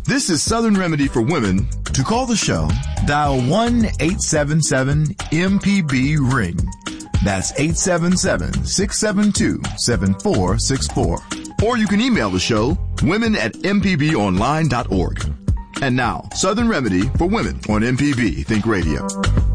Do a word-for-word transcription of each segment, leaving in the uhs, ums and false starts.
This is Southern Remedy for Women. To call the show, dial one eight seven seven M P B ring. That's eight seven seven, six seven two, seven four six four. Or you can email the show, women at m p b online dot org. And now, Southern Remedy for Women on M P B Think Radio.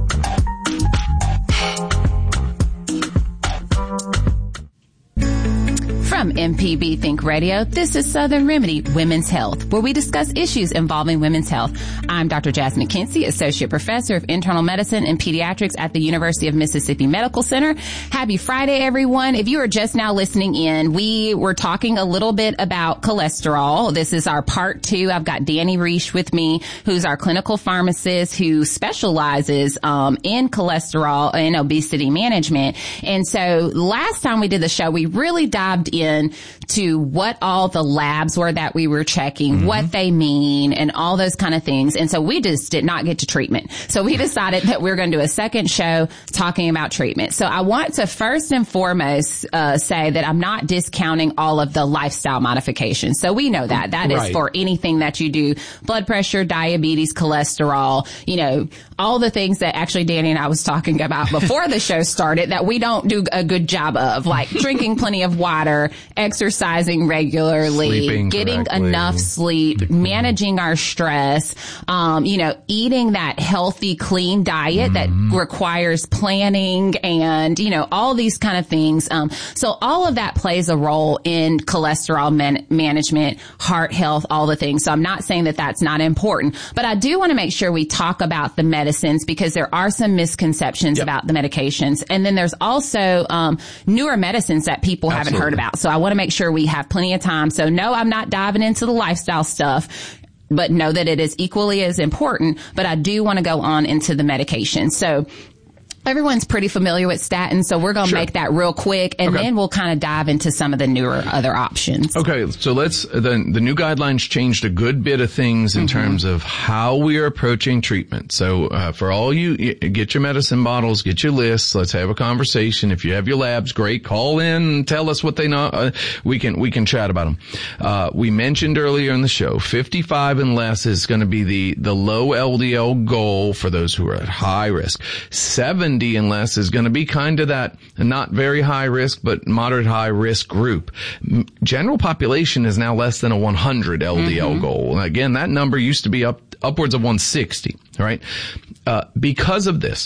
From M P B Think Radio, this is Southern Remedy Women's Health, where we discuss issues involving women's health. I'm Doctor Jasmine Kinsey, Associate Professor of Internal Medicine and Pediatrics at the University of Mississippi Medical Center. Happy Friday, everyone. If you are just now listening in, we were talking a little bit about cholesterol. This is our part two. I've got Danny Reish with me, who's our clinical pharmacist who specializes um, in cholesterol and obesity management. And so last time we did the show, we really dived in to what all the labs were that we were checking, mm-hmm. what they mean, and all those kind of things. And so we just did not get to treatment. So we decided that we we're going to do a second show talking about treatment. So I want to first and foremost uh, say that I'm not discounting all of the lifestyle modifications. So we know that. That right. is for anything that you do, blood pressure, diabetes, cholesterol, you know, all the things that actually Danny and I was talking about before the show started that we don't do a good job of, like drinking plenty of water, exercising regularly, Sleeping getting correctly. enough sleep, managing our stress, um, you know, eating that healthy, clean diet mm-hmm. that requires planning and, you know, all these kind of things. Um, so all of that plays a role in cholesterol man- management, heart health, all the things. So I'm not saying that that's not important, but I do want to make sure we talk about the medicines because there are some misconceptions yep. about the medications. And then there's also um, newer medicines that people Absolutely. haven't heard about. So I want to make sure we have plenty of time. So no, I'm not diving into the lifestyle stuff, but know that it is equally as important. But I do want to go on into the medication. So everyone's pretty familiar with statins, so we're going to sure. make that real quick, and okay. then we'll kind of dive into some of the newer other options. Okay, so let's, the, the new guidelines changed a good bit of things in mm-hmm. terms of how we are approaching treatment. So uh, for all you, get your medicine bottles, get your lists, let's have a conversation. If you have your labs, great, call in and tell us what they know. Uh, we can, we can chat about them. Uh, we mentioned earlier in the show, fifty-five and less is going to be the, the low L D L goal for those who are at high risk. seventy and less is going to be kind of that not very high risk, but moderate high risk group. General population is now less than a one hundred L D L mm-hmm. goal. And again, that number used to be up upwards of one sixty, right? Uh, because of this,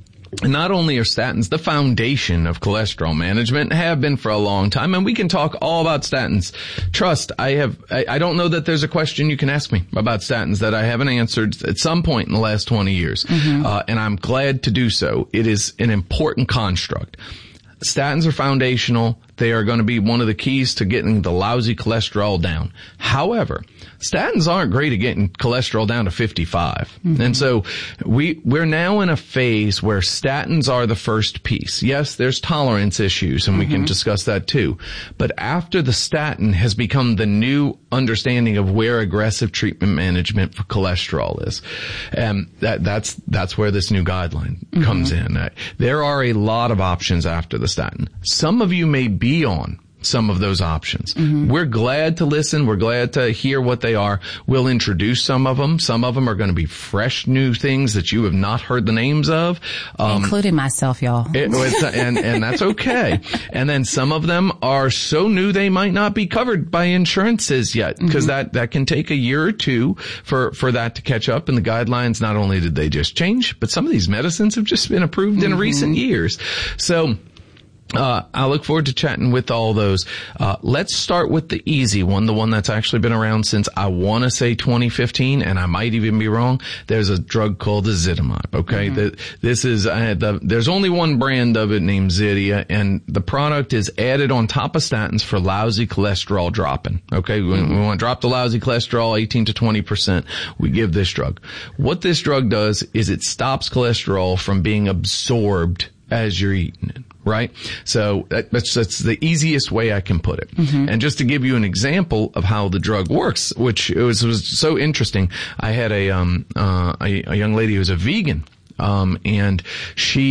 not only are statins the foundation of cholesterol management, have been for a long time, and we can talk all about statins. Trust, I have, I, I don't know that there's a question you can ask me about statins that I haven't answered at some point in the last twenty years. Mm-hmm. Uh, and I'm glad to do so. It is an important construct. Statins are foundational. They are going to be one of the keys to getting the lousy cholesterol down. However, statins aren't great at getting cholesterol down to fifty-five. Mm-hmm. And so we, we're now in a phase where statins are the first piece. Yes, there's tolerance issues, and mm-hmm. we can discuss that too. But after the statin has become the new understanding of where aggressive treatment management for cholesterol is. And that, that's, that's where this new guideline mm-hmm. comes in. Uh, there are a lot of options after the statin. Some of you may be be on some of those options. Mm-hmm. We're glad to listen. We're glad to hear what they are. We'll introduce some of them. Some of them are going to be fresh new things that you have not heard the names of. Um, Including myself, y'all. It, it's, and, and that's okay. And then some of them are so new they might not be covered by insurances yet, because mm-hmm. that, that can take a year or two for, for that to catch up. And the guidelines, not only did they just change, but some of these medicines have just been approved mm-hmm. in recent years. So, Uh, I look forward to chatting with all those. Uh, let's start with the easy one, the one that's actually been around since I want to say twenty fifteen, and I might even be wrong. There's a drug called ezetimibe. Okay, mm-hmm. the, this is uh, the, there's only one brand of it named Zetia, and the product is added on top of statins for lousy cholesterol dropping. Okay, mm-hmm. when we want to drop the lousy cholesterol eighteen to twenty percent, we give this drug. What this drug does is it stops cholesterol from being absorbed as you're eating it. Right? So that, that's, that's the easiest way I can put it. Mm-hmm. And just to give you an example of how the drug works, which it was, was so interesting, I had a, um, uh, a, a young lady who was a vegan, um, and she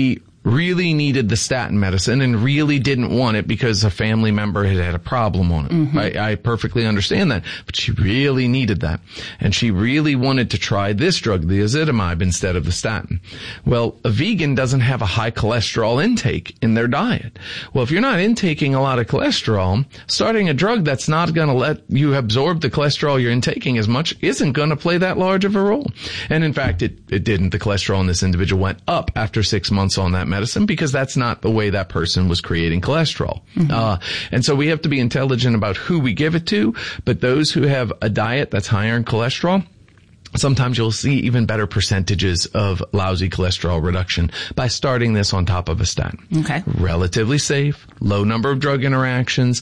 really needed the statin medicine and really didn't want it because a family member had had a problem on it. Mm-hmm. I, I perfectly understand that, but she really needed that. And she really wanted to try this drug, the ezetimibe, instead of the statin. Well, a vegan doesn't have a high cholesterol intake in their diet. Well, if you're not intaking a lot of cholesterol, starting a drug that's not going to let you absorb the cholesterol you're intaking as much isn't going to play that large of a role. And in fact, it, it didn't. The cholesterol in this individual went up after six months on that medicine because that's not the way that person was creating cholesterol. Mm-hmm. Uh, and so we have to be intelligent about who we give it to, but those who have a diet that's higher in cholesterol, sometimes you'll see even better percentages of lousy cholesterol reduction by starting this on top of a statin. Okay. Relatively safe, low number of drug interactions.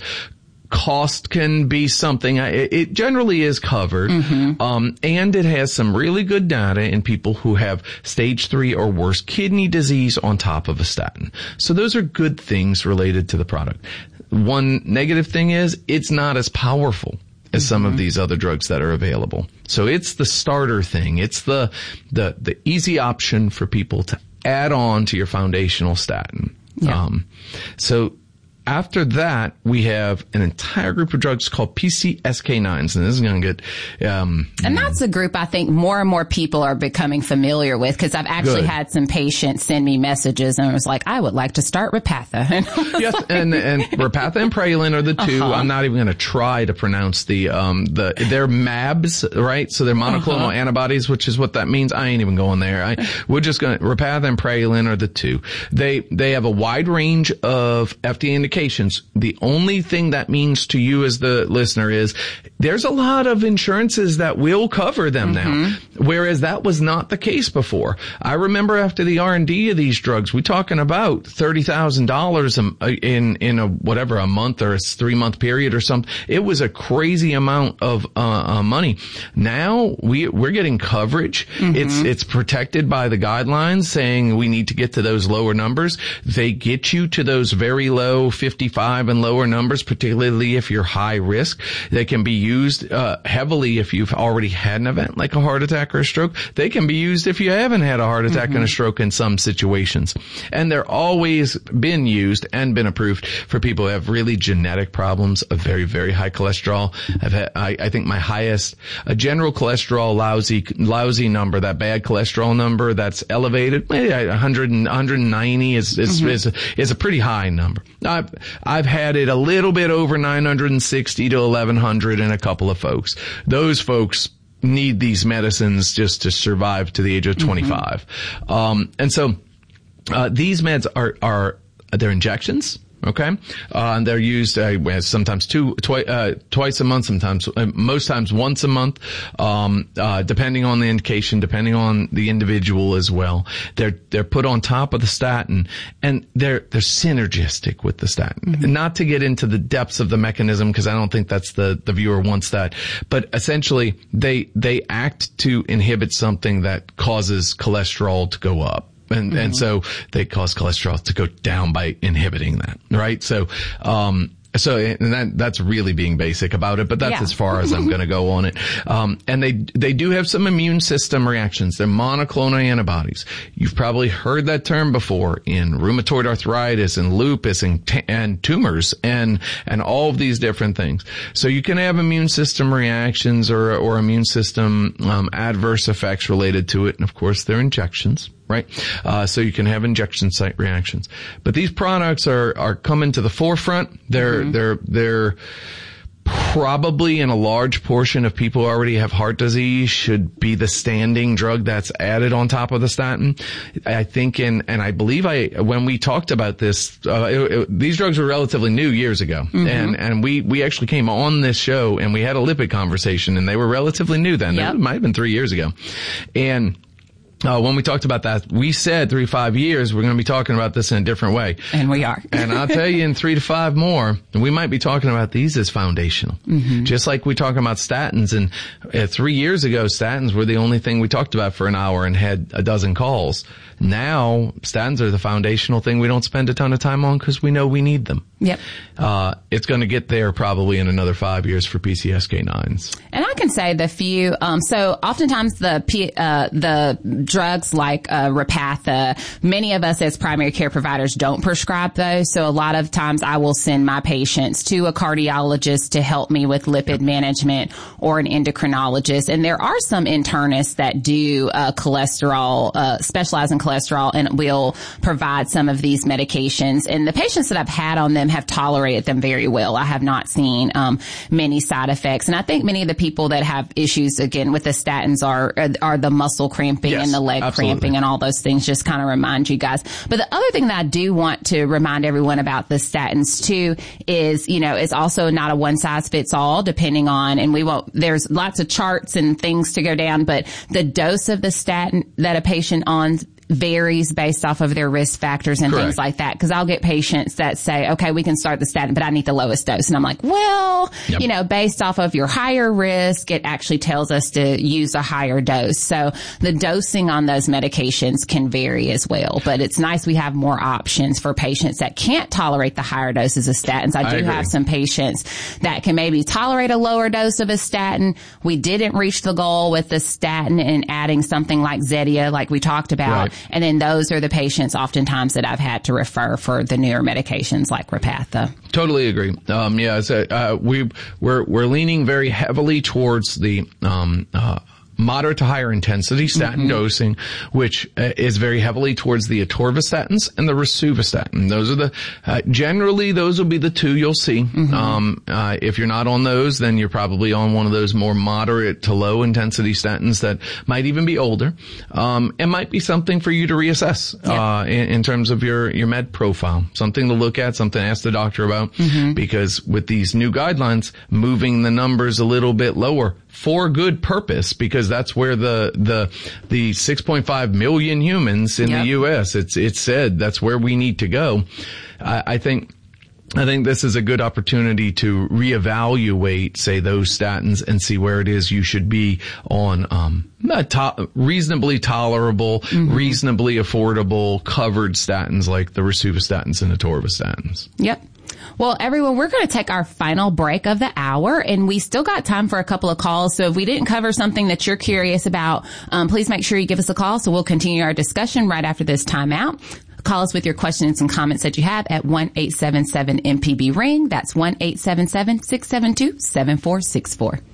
Cost can be something, it generally is covered, mm-hmm. um, and it has some really good data in people who have stage three or worse kidney disease on top of a statin. So those are good things related to the product. One negative thing is it's not as powerful as some mm-hmm. of these other drugs that are available. So it's the starter thing. It's the, the, the easy option for people to add on to your foundational statin. Yeah. Um, so, After that, we have an entire group of drugs called P C S K nines, and this is going to get... Um, and that's a group I think more and more people are becoming familiar with, because I've actually good. had some patients send me messages and was like, I would like to start Repatha. Yes, and, and Repatha and Praluent are the two. Uh-huh. I'm not even going to try to pronounce the... um the They're M A Bs, right? So they're monoclonal uh-huh. antibodies, which is what that means. I ain't even going there. I, we're just going to... Repatha and Praluent are the two. They, they have a wide range of F D A indications. The only thing that means to you as the listener is there's a lot of insurances that will cover them mm-hmm. now, whereas that was not the case before. I remember after the R and D of these drugs, we're talking about thirty thousand dollars in, in a, whatever, a month or a three month period or something. It was a crazy amount of, uh, uh money. Now we, we're getting coverage. Mm-hmm. It's, it's protected by the guidelines saying we need to get to those lower numbers. They get you to those very low fifty-five and lower numbers, particularly if you're high risk. They can be used uh, heavily if you've already had an event like a heart attack or a stroke. They can be used if you haven't had a heart attack mm-hmm. and a stroke in some situations. And they're always been used and been approved for people who have really genetic problems of very, very high cholesterol. I've had, I, I think my highest, a general cholesterol lousy, lousy number, that bad cholesterol number that's elevated, maybe one hundred, one ninety is, is, mm-hmm. is, is a pretty high number. I've, I've had it a little bit over nine hundred sixty to eleven hundred in a couple of folks. Those folks need these medicines just to survive to the age of twenty-five. Mm-hmm. Um, and so, uh, these meds are, are, they're injections. Okay, uh, and they're used uh, sometimes two, twi- uh, twice a month, sometimes, uh, most times once a month, um, uh, depending on the indication, depending on the individual as well. They're they're put on top of the statin, and they're they're synergistic with the statin. Mm-hmm. Not to get into the depths of the mechanism, because I don't think that's the the viewer wants that. But essentially, they they act to inhibit something that causes cholesterol to go up. And, mm-hmm. and so they cause cholesterol to go down by inhibiting that, right? So, um, so, and that, that's really being basic about it, but that's yeah. as far as I'm going to go on it. Um, and they, they do have some immune system reactions. They're monoclonal antibodies. You've probably heard that term before in rheumatoid arthritis and lupus and, t- and tumors and, and all of these different things. So you can have immune system reactions or, or immune system, um, adverse effects related to it. And of course, they're injections. Right? Uh, so you can have injection site reactions. But these products are, are coming to the forefront. They're, mm-hmm. they're, they're probably in a large portion of people who already have heart disease should be the standing drug that's added on top of the statin. I think in, and I believe I, when we talked about this, uh, it, it, these drugs were relatively new years ago. Mm-hmm. And, and we, we actually came on this show and we had a lipid conversation and they were relatively new then. Yep. It might have been three years ago. And, Uh, when we talked about that, we said three to five years, we're going to be talking about this in a different way. And we are. And I'll tell you in three to five more, we might be talking about these as foundational. Mm-hmm. Just like we talk about statins. And uh, three years ago, statins were the only thing we talked about for an hour and had a dozen calls. Now, statins are the foundational thing we don't spend a ton of time on because we know we need them. Yep. Uh, it's going to get there probably in another five years for P C S K nines. And I can say the few, um, so oftentimes the, P, uh, the drugs like, uh, Repatha, many of us as primary care providers don't prescribe those. So a lot of times I will send my patients to a cardiologist to help me with lipid management or an endocrinologist. And there are some internists that do, uh, cholesterol, uh, specialize in cholesterol and will provide some of these medications. And the patients that I've had on them have tolerated them very well. I have not seen, um, many side effects. And I think many of the people that have issues again with the statins are, are, are the muscle cramping yes, and the leg absolutely. cramping and all those things, just kind of remind you guys. But the other thing that I do want to remind everyone about the statins too is, you know, it's also not a one size fits all depending on, and we won't, there's lots of charts and things to go down, but the dose of the statin that a patient on varies based off of their risk factors and Correct. things like that. Because I'll get patients that say, okay, we can start the statin, but I need the lowest dose. And I'm like, well, yep. you know, based off of your higher risk, it actually tells us to use a higher dose. So the dosing on those medications can vary as well. But it's nice we have more options for patients that can't tolerate the higher doses of statins. I do I have some patients that can maybe tolerate a lower dose of a statin. We didn't reach the goal with the statin and adding something like Zetia, like we talked about. Right. And then those are the patients oftentimes that I've had to refer for the newer medications like Repatha. Totally agree. Um, yeah, so, uh, we, we're, we're leaning very heavily towards the, um, uh, moderate to higher intensity statin mm-hmm. dosing, which uh, is very heavily towards the atorvastatins and the rosuvastatin. Those are the, uh, generally those will be the two you'll see. Mm-hmm. Um, uh, if you're not on those, then you're probably on one of those more moderate to low intensity statins that might even be older. Um, it might be something for you to reassess, yep. uh, in, in terms of your, your med profile. Something to look at, something to ask the doctor about, mm-hmm. because with these new guidelines, moving the numbers a little bit lower for good purpose, because that's where the, the, the six point five million humans in yep. the U S, it's, it's said that's where we need to go. I, I think, I think this is a good opportunity to reevaluate, say, those statins and see where it is you should be on, um, to- reasonably tolerable, mm-hmm. reasonably affordable, covered statins like the rosuvastatins and atorvastatins. Yep. Well, everyone, we're going to take our final break of the hour, and we still got time for a couple of calls. So if we didn't cover something that you're curious about, um, please make sure you give us a call. So we'll continue our discussion right after this timeout. Call us with your questions and comments that you have at one eight seven seven M P B ring. That's one eight seven seven, six seven two, seven four six four.